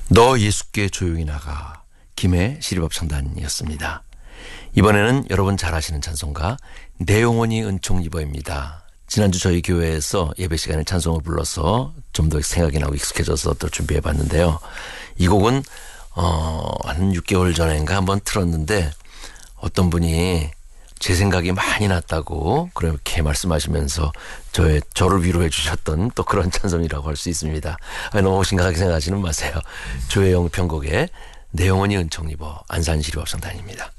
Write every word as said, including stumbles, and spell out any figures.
너 예수께 조용히 나가 김해 시리밥창단이었습니다. 이번에는 여러분 잘 아시는 찬송가 내 영혼이 은총입어입니다. 지난주 저희 교회에서 예배 시간에 찬송을 불러서 좀 더 생각이 나고 익숙해져서 또 준비해봤는데요. 이 곡은 어, 한 육 개월 전인가 한번 틀었는데 어떤 분이 제 생각이 많이 났다고 그렇게 말씀하시면서 저의 저를 위로해 주셨던 또 그런 찬송이라고 할 수 있습니다. 아니, 너무 심각하게 생각하지는 마세요. 조혜영 편곡의 내 영혼이 은총입어 안산 시리밥창단입니다.